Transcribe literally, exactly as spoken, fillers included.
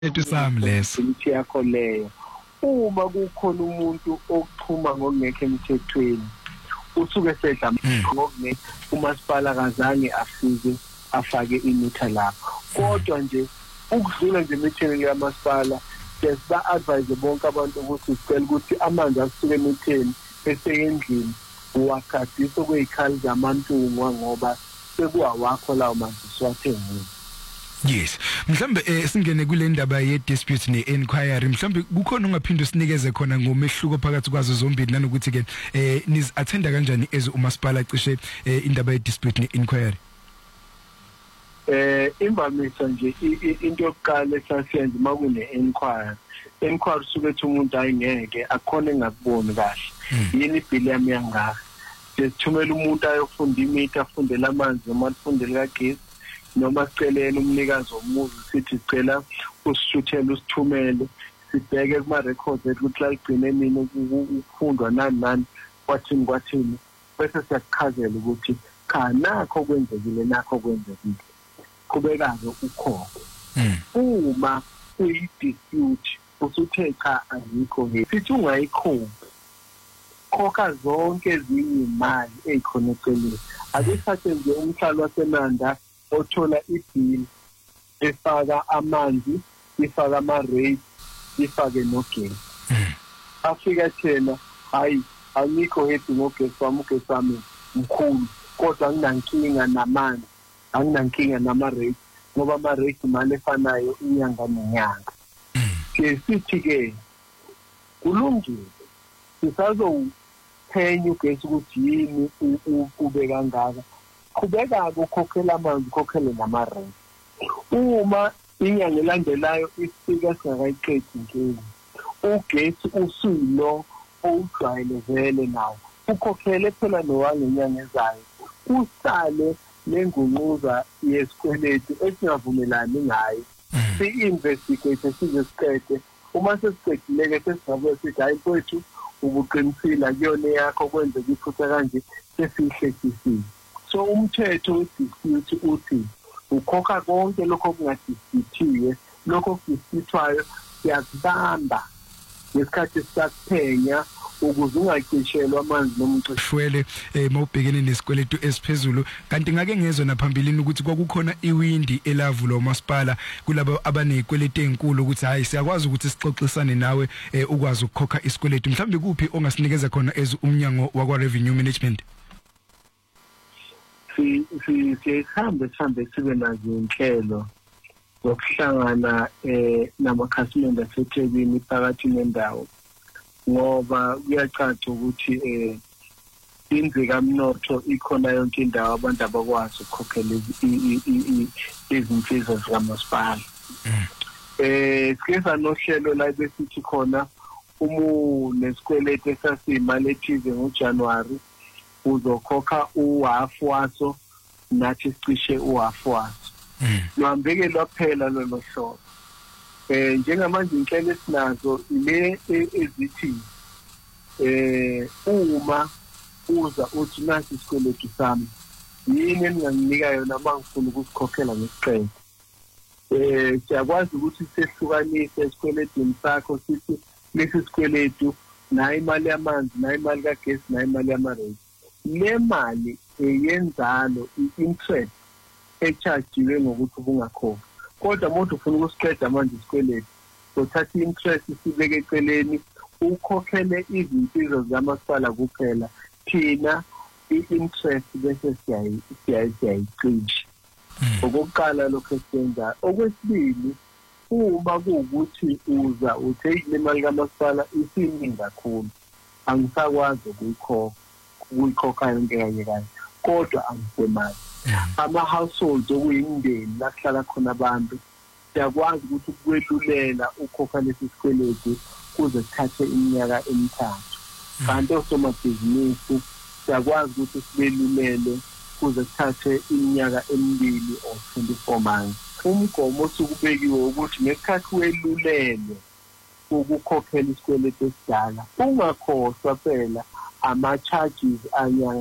ethu sami leso imithi yakho leyo. Uma kukhona umuntu okuchuma ngokungekho emthethweni usuke sedla ngokune umasipala kazange afike afake imitha lapho. Kodwa nje ukudlula nje emitheni yamasipala sesiba advise bonke abantu ukuthi sicela ukuthi amanzi asuke emitheni esendlini uwaqadisa kwezikhali zamantungwa ngoba sekuwawakho lawo manzi siwathengile. Yes, mhlambe eh, singene kule ndaba ye dispute ne inquiry mhlambe kukhona ungaphinde usinikeze khona ngomehluko phakathi kwazo zombili nanokuthi ke eh niz attenda kanjani eze umasipala cishe eh, indaba ye dispute ne inquiry. Eh imvamisa nje into yokuqala esasiyenza makune inquiry inquiry suke umuntu ayingeke akhona engakuboni kahle yini ibhili yami yangaka sithumela umuntu ayofunda imithi afundela amanzi noma afundela kagesi noma sicelele umnikazi womuzi sithi sicela usishuthele usithumele sibheke kuma records ukuthi la igcine mina ukufundwa nani nani kwathini kwathini bese siyakuchazela ukuthi cha nakho kwenzekile nakho kwenzekile kubekaze ukhokho uma uyi dispute usuthe cha azikho nje sithi ungayikhona khokha zonke ezinye imali ezikhona eceleni akuthathe nje umhlalo waseNanda othola ibill efaka amanzi ifaka ama-rate ifake nogesi afika thena hayi anikho happy ngogesi wami ugesi wami mkhulu kodwa anginankinga namanzi anginankinga nama-rate ngoba ama-rate imali efanayo inyanga nenyanga ke sithi-ke kulungile sisazophenya ugesi ukuthi yini ube kangaka kubeka ukukhokhela amanzi ukhokhele nama-rate uma inyanga elandelayo isifika singakayiqedi inkinga ugesi usuyilo owujwayelezele nawo ukhokhele phela nowangenyanga ezayo usale lengunquza yesikweletu esingavumelani ngayo si-investigate size siqede uma sesiqedileke sesizabuye sithi hayi kwethu ubuqinisile kuyona yakho kwenzeka iphutha kanje sesiyihlekisile. So umthetho wedispute uthi ukhokha konke lokho okungadisputhiwe lokho okudisputwayo siyakubamba ngesikhathi sisakuphenya ukuze ungacishelwa amanzi nomcishwele eh mawubhekene nesikweletu esiphezulu kanti ngake ngezwe naphambilini ukuthi kwakukhona iwindi elavula umasipala kulabo abanezikweletu ezinkulu ukuthi hayi siyakwazi ukuthi sixoxisane nawe eh, ukwazi ukukhokha isikweletu mhlawumbe kuphi ongasinikeza khona ezi umnyango wakwa revenue management. si si sihambe sihambe sibe nazo inhlelo zokuhlangana eh namakhasimende aseThekwini phakathi nendawo ngoba kuyacaca ukuthi eh inzika mnotho ikhona yonke indawo abantu abakwazi ukukhokhela izinsiza zikamasipala. Eh sikeza nohlelo la besithi khona umu nesikweletu esasiyimali ethize ngoJanuary uzokhokha uhalf waso nathi sicishe uhalf waso luhambeke lwaphela lolo hlobo. Eh njengamanje inhlelo esinazo ile ezithi eh uma uza uthi nasi isikweletu sami yini enginganika yona mangifuna ukusikhokhela ngesiqede eh siyakwazi ukuthi sehlukanise isikweletu sakho sithi lesi sikweletu nayo imali yamanzi nayo imali kagesi nayo imali yamarate le mali eyenzalo i-interest echargewe ngokuthi ubungakhokha kodwa umuntu ufuna ukusiqeda manje isikweletu uthatha i-interest sibeke eceleni ukhokhele izinsizo zamasipala kuphela thina i-interest bese siyayicisha. Okokuqala lokho esenza okwesibili uma kuwukuthi uza uthe imali kamasipala isiningi kakhulu angisakwazi ukuyikhokha ukuyikhokha yonke kanye kanye kodwa angisemali ama-households okuyimindeni la kuhlala khona abantu siyakwazi ukuthi ukwelulela ukhokha lesi sikweletu kuze kuthathe iminyaka emithathu kanti osomabhizinisi siyakwazi ukuthi sibelulele kuze kuthathe iminyaka emibili or twenty-four months. Umgomo osukubekiwe ukuthi ngesikhathi welulele ukukhokhela isikweletu esidala ungakhohlwa phela ama-charges anyanga